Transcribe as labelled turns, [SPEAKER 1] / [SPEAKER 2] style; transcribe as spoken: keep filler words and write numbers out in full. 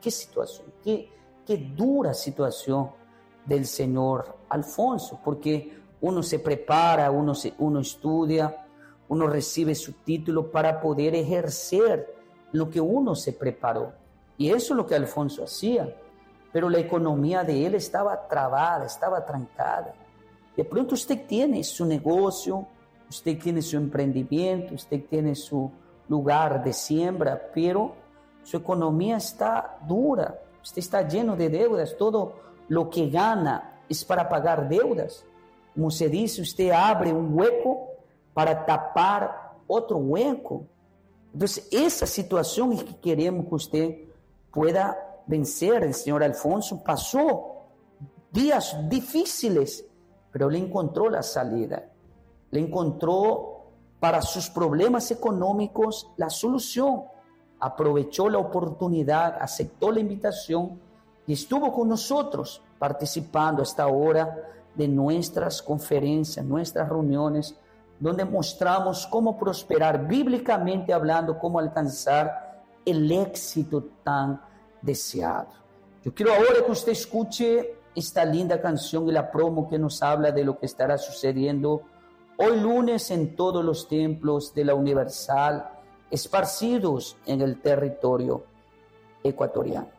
[SPEAKER 1] qué situación, qué, qué dura situación del señor Alfonso, porque uno se prepara, uno, se, uno estudia, uno recibe su título para poder ejercer lo que uno se preparó. Y eso es lo que Alfonso hacía. Pero la economía de él estaba trabada, estaba trancada. De pronto usted tiene su negocio, usted tiene su emprendimiento, usted tiene su lugar de siembra, pero su economía está dura, usted está lleno de deudas, todo lo que gana es para pagar deudas. Como se dice, usted abre un hueco para tapar otro hueco. Entonces, esa situación es que queremos que usted pueda vencer. El señor Alfonso pasó días difíciles, pero le encontró la salida. Le encontró para sus problemas económicos la solución. Aprovechó la oportunidad, aceptó la invitación y estuvo con nosotros participando hasta ahora de nuestras conferencias, nuestras reuniones, donde mostramos cómo prosperar bíblicamente hablando, cómo alcanzar el éxito tan deseado. Yo quiero ahora que usted escuche esta linda canción y la promo que nos habla de lo que estará sucediendo hoy lunes en todos los templos de la Universal esparcidos en el territorio ecuatoriano.